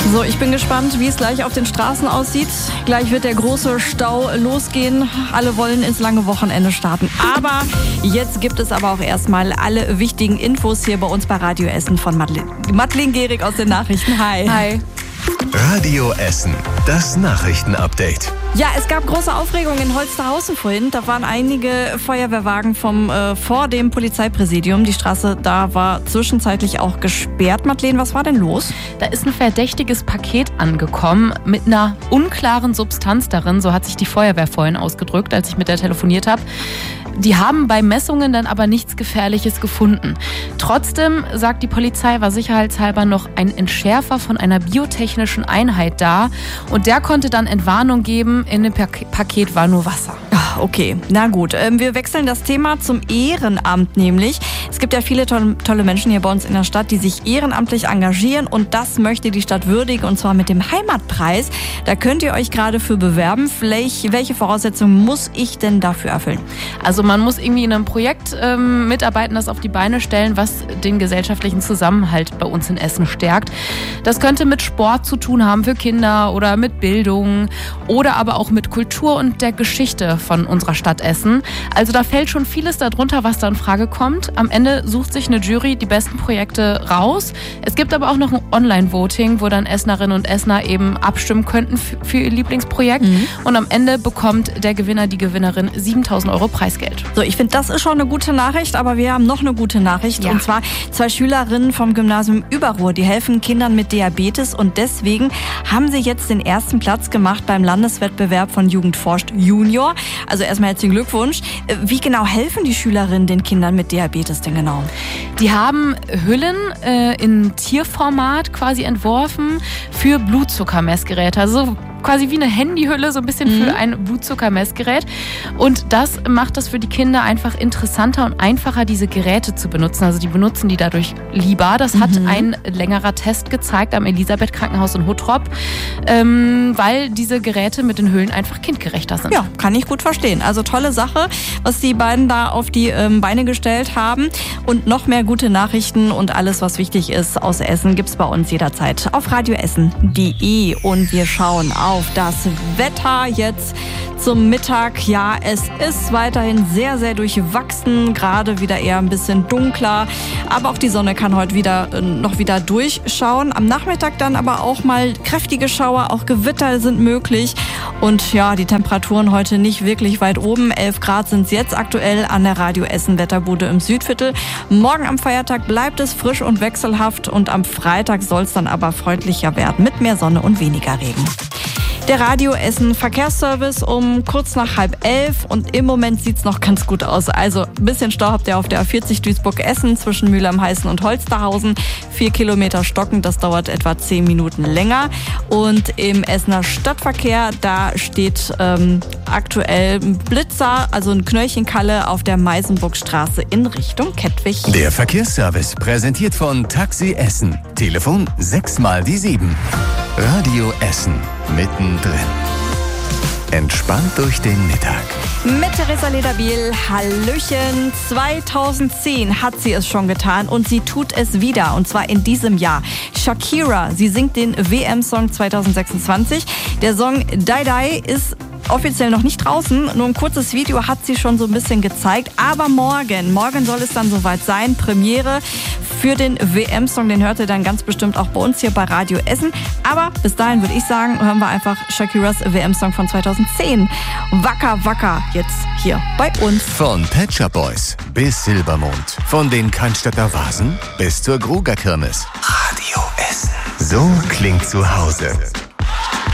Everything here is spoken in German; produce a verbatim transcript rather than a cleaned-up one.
So, ich bin gespannt, wie es gleich auf den Straßen aussieht. Gleich wird der große Stau losgehen. Alle wollen ins lange Wochenende starten. Aber jetzt gibt es aber auch erstmal alle wichtigen Infos hier bei uns bei Radio Essen von Madeleine, Madeleine Gehrig aus den Nachrichten. Hi. Hi. Radio Essen, das Nachrichtenupdate. Ja, es gab große Aufregung in Holsterhausen vorhin. Da waren einige Feuerwehrwagen vom, äh, vor dem Polizeipräsidium. Die Straße da war zwischenzeitlich auch gesperrt. Madeleine, was war denn los? Da ist ein verdächtiges Paket angekommen mit einer unklaren Substanz darin. So hat sich die Feuerwehr vorhin ausgedrückt, als ich mit der telefoniert habe. Die haben bei Messungen dann aber nichts Gefährliches gefunden. Trotzdem, sagt die Polizei, war sicherheitshalber noch ein Entschärfer von einer biotechnischen Einheit da. Und der konnte dann Entwarnung geben, in dem Paket war nur Wasser. Okay, na gut. Wir wechseln das Thema zum Ehrenamt nämlich. Es gibt ja viele tolle Menschen hier bei uns in der Stadt, die sich ehrenamtlich engagieren und das möchte die Stadt würdigen und zwar mit dem Heimatpreis. Da könnt ihr euch gerade für bewerben. Vielleicht, welche Voraussetzungen muss ich denn dafür erfüllen? Also man muss irgendwie in einem Projekt ähm, mitarbeiten, das auf die Beine stellen, was den gesellschaftlichen Zusammenhalt bei uns in Essen stärkt. Das könnte mit Sport zu tun haben für Kinder oder mit Bildung oder aber auch mit Kultur und der Geschichte von unserer Stadt Essen. Also da fällt schon vieles darunter, was da in Frage kommt. Am Ende sucht sich eine Jury die besten Projekte raus. Es gibt aber auch noch ein Online-Voting, wo dann Essenerinnen und Essener eben abstimmen könnten für ihr Lieblingsprojekt. Mhm. Und am Ende bekommt der Gewinner, die Gewinnerin siebentausend Euro Preisgeld. So, ich finde, das ist schon eine gute Nachricht, aber wir haben noch eine gute Nachricht. Ja. Und zwar zwei Schülerinnen vom Gymnasium Überruhr, die helfen Kindern mit Diabetes und deswegen haben sie jetzt den ersten Platz gemacht beim Landeswettbewerb von Jugend forscht Junior. Also erstmal herzlichen Glückwunsch. Wie genau helfen die Schülerinnen den Kindern mit Diabetes denn genau? Die haben Hüllen äh, in Tierformat quasi entworfen für Blutzuckermessgeräte. Also quasi wie eine Handyhülle, so ein bisschen mhm. für ein Blutzuckermessgerät. Und das macht es für die Kinder einfach interessanter und einfacher, diese Geräte zu benutzen. Also die benutzen die dadurch lieber. Das mhm. hat ein längerer Test gezeigt am Elisabeth-Krankenhaus in Hottrop, ähm, weil diese Geräte mit den Hüllen einfach kindgerechter sind. Ja, kann ich gut verstehen. Also tolle Sache, was die beiden da auf die ähm, Beine gestellt haben. Und noch mehr gute Nachrichten und alles, was wichtig ist aus Essen, gibt's bei uns jederzeit auf radioessen punkt de. Und wir schauen auf auf das Wetter jetzt zum Mittag. Ja, es ist weiterhin sehr, sehr durchwachsen, gerade wieder eher ein bisschen dunkler, aber auch die Sonne kann heute wieder noch wieder durchschauen. Am Nachmittag dann aber auch mal kräftige Schauer, auch Gewitter sind möglich und ja, die Temperaturen heute nicht wirklich weit oben. elf Grad sind es jetzt aktuell an der Radio Essen Wetterbude im Südviertel. Morgen am Feiertag bleibt es frisch und wechselhaft und am Freitag soll es dann aber freundlicher werden mit mehr Sonne und weniger Regen. Der Radio Essen Verkehrsservice um kurz nach halb elf und im Moment sieht's noch ganz gut aus. Also ein bisschen Stau habt ihr auf der A vierzig Duisburg-Essen zwischen Mühl am Heißen und Holsterhausen. Vier Kilometer stocken, das dauert etwa zehn Minuten länger. Und im Essener Stadtverkehr, da steht ähm, aktuell ein Blitzer, also ein Knöllchenkalle auf der Meisenburgstraße in Richtung Kettwig. Der Verkehrsservice präsentiert von Taxi Essen. Telefon sechs mal die sieben. Radio Essen. Mittendrin. Entspannt durch den Mittag. Mit Theresa Lederbiel, Hallöchen. zweitausendzehn hat sie es schon getan und sie tut es wieder. Und zwar in diesem Jahr. Shakira, sie singt den W M-Song zweitausendsechsundzwanzig. Der Song Die Die ist offiziell noch nicht draußen, nur ein kurzes Video hat sie schon so ein bisschen gezeigt, aber morgen, morgen soll es dann soweit sein, Premiere für den W M-Song, den hört ihr dann ganz bestimmt auch bei uns hier bei Radio Essen, aber bis dahin würde ich sagen, hören wir einfach Shakiras W M-Song von zweitausendzehn. Wacker, wacker, jetzt hier bei uns. Von Pet Shop Boys bis Silbermond, von den Cannstatter Vasen bis zur Gruger Kirmes. Radio Essen. So klingt zu Hause.